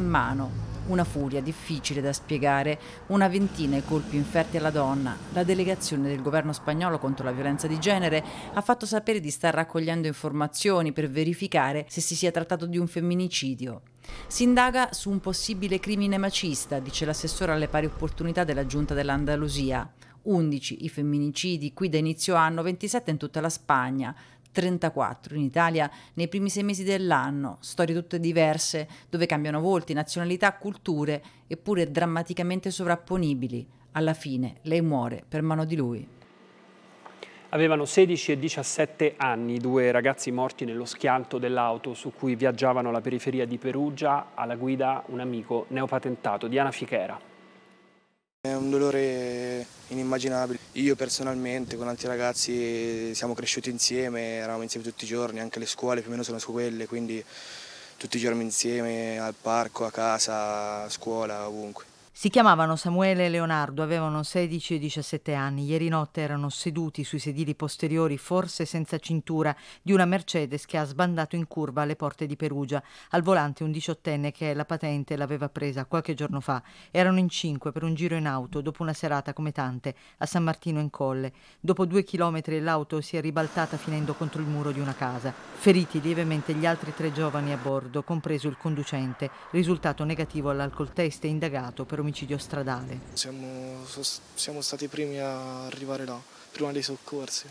mano. Una furia difficile da spiegare, una ventina i colpi inferti alla donna. La delegazione del governo spagnolo contro la violenza di genere ha fatto sapere di star raccogliendo informazioni per verificare se si sia trattato di un femminicidio. Si indaga su un possibile crimine macista, dice l'assessore alle pari opportunità della Giunta dell'Andalusia. 11 i femminicidi qui da inizio anno, 27 in tutta la Spagna, 34 in Italia nei primi 6 mesi dell'anno, storie tutte diverse, dove cambiano volti, nazionalità, culture, eppure drammaticamente sovrapponibili. Alla fine lei muore per mano di lui. Avevano 16 e 17 anni i due ragazzi morti nello schianto dell'auto su cui viaggiavano alla periferia di Perugia, alla guida un amico neopatentato, Diana Fichera. È un dolore inimmaginabile. Io personalmente con altri ragazzi siamo cresciuti insieme, eravamo insieme tutti i giorni, anche le scuole più o meno sono su quelle, quindi tutti i giorni insieme al parco, a casa, a scuola, ovunque. Si chiamavano Samuele e Leonardo, avevano 16 e 17 anni. Ieri notte erano seduti sui sedili posteriori, forse senza cintura, di una Mercedes che ha sbandato in curva alle porte di Perugia. Al volante un 18enne che la patente l'aveva presa qualche giorno fa. Erano in 5 per un giro in auto, dopo una serata come tante, a San Martino in Colle. Dopo 2 chilometri l'auto si è ribaltata finendo contro il muro di una casa. Feriti lievemente gli altri 3 giovani a bordo, compreso il conducente. Risultato negativo all'alcol test e indagato per omicidio stradale. Siamo stati i primi a arrivare là, prima dei soccorsi.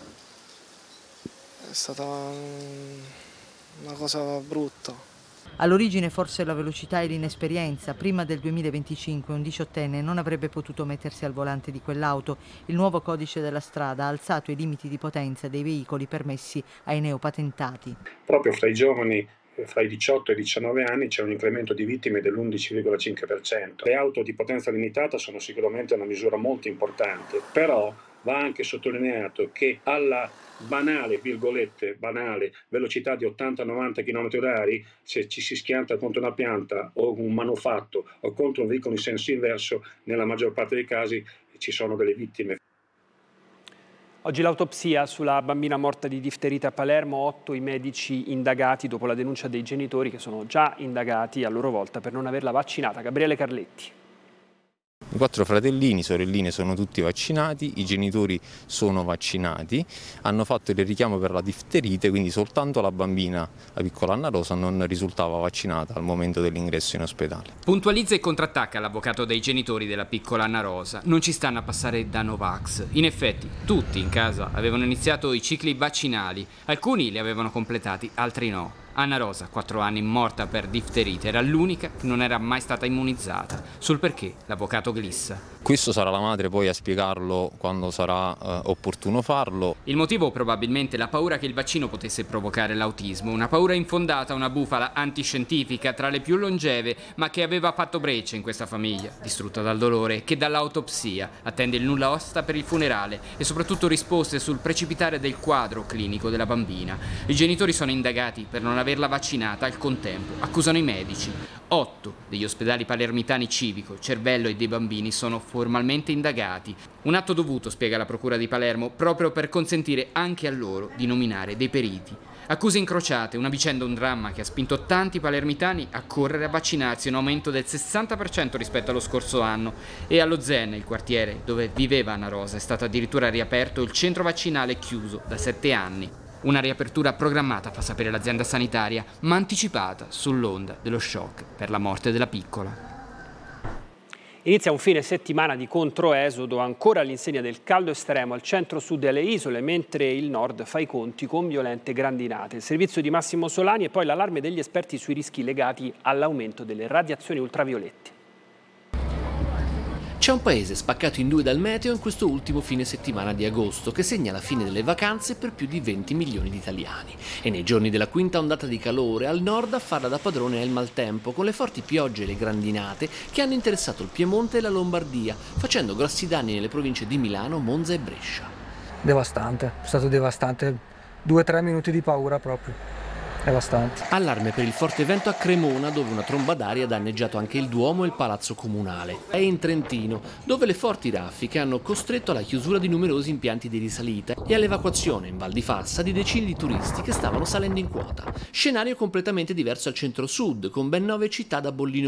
È stata una cosa brutta. All'origine forse la velocità e l'inesperienza. Prima del 2025 un 18enne non avrebbe potuto mettersi al volante di quell'auto. Il nuovo codice della strada ha alzato i limiti di potenza dei veicoli permessi ai neopatentati. Proprio fra i giovani, fra i 18 e i 19 anni, c'è un incremento di vittime dell'11,5%. Le auto di potenza limitata sono sicuramente una misura molto importante, però va anche sottolineato che alla banale velocità di 80-90 km/h, se ci si schianta contro una pianta o un manufatto o contro un veicolo in senso inverso, nella maggior parte dei casi ci sono delle vittime. Oggi l'autopsia sulla bambina morta di difterite a Palermo, 8 i medici indagati dopo la denuncia dei genitori che sono già indagati a loro volta per non averla vaccinata. Gabriele Carletti. I 4 fratellini, sorelline sono tutti vaccinati, i genitori sono vaccinati, hanno fatto il richiamo per la difterite, quindi soltanto la bambina, la piccola Anna Rosa, non risultava vaccinata al momento dell'ingresso in ospedale. Puntualizza e contrattacca l'avvocato dei genitori della piccola Anna Rosa. Non ci stanno a passare da Novax. In effetti, tutti in casa avevano iniziato i cicli vaccinali, alcuni li avevano completati, altri no. Anna Rosa, 4 anni, morta per difterite, era l'unica che non era mai stata immunizzata. Sul perché l'avvocato glissa. Questo sarà la madre poi a spiegarlo quando sarà opportuno farlo. Il motivo probabilmente la paura che il vaccino potesse provocare l'autismo, una paura infondata, una bufala antiscientifica tra le più longeve, ma che aveva fatto breccia in questa famiglia, distrutta dal dolore, che dall'autopsia attende il nulla osta per il funerale e soprattutto risposte sul precipitare del quadro clinico della bambina. I genitori sono indagati per non averla vaccinata al contempo, accusano i medici. 8 degli ospedali palermitani Civico, Cervello e dei bambini sono formalmente indagati. Un atto dovuto, spiega la Procura di Palermo, proprio per consentire anche a loro di nominare dei periti. Accuse incrociate, una vicenda, un dramma che ha spinto tanti palermitani a correre a vaccinarsi, un aumento del 60% rispetto allo scorso anno. E allo Zen, il quartiere dove viveva Anna Rosa, è stato addirittura riaperto il centro vaccinale chiuso da 7 anni. Una riapertura programmata, fa sapere l'azienda sanitaria, ma anticipata sull'onda dello shock per la morte della piccola. Inizia un fine settimana di controesodo ancora all'insegna del caldo estremo al centro-sud delle isole, mentre il nord fa i conti con violente grandinate. Il servizio di Massimo Solani e poi l'allarme degli esperti sui rischi legati all'aumento delle radiazioni ultraviolette. C'è un paese spaccato in due dal meteo in questo ultimo fine settimana di agosto che segna la fine delle vacanze per più di 20 milioni di italiani. E nei giorni della quinta ondata di calore al nord a farla da padrone è il maltempo, con le forti piogge e le grandinate che hanno interessato il Piemonte e la Lombardia, facendo grossi danni nelle province di Milano, Monza e Brescia. Devastante, è stato devastante, 2-3 minuti di paura proprio. Devastante. Allarme per il forte vento a Cremona, dove una tromba d'aria ha danneggiato anche il Duomo e il Palazzo Comunale. E in Trentino, dove le forti raffiche hanno costretto alla chiusura di numerosi impianti di risalita e all'evacuazione in Val di Fassa di decine di turisti che stavano salendo in quota. Scenario completamente diverso al centro-sud, con ben 9 città da bollino